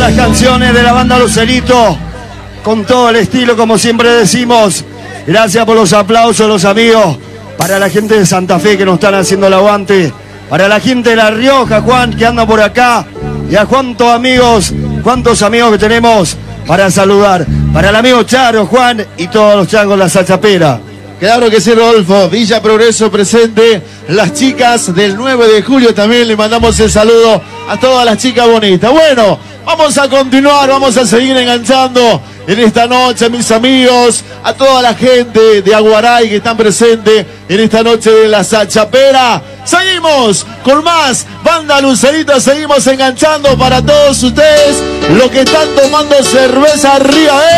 las canciones de la banda Lucerito, con todo el estilo, como siempre decimos. Gracias por los aplausos, los amigos. Para la gente de Santa Fe que nos están haciendo el aguante. Para la gente de La Rioja, Juan, que anda por acá. Y a cuántos amigos que tenemos para saludar. Para el amigo Charo, Juan y todos los changos de la Sachapera. Claro que sí, Rodolfo. Villa Progreso presente. Las chicas del 9 de julio también le mandamos el saludo a todas las chicas bonitas. Bueno, vamos a continuar, vamos a seguir enganchando en esta noche, mis amigos, a toda la gente de Aguaray que están presentes en esta noche de la Sachapera. Seguimos con más Banda Lucerito, seguimos enganchando para todos ustedes los que están tomando cerveza arriba.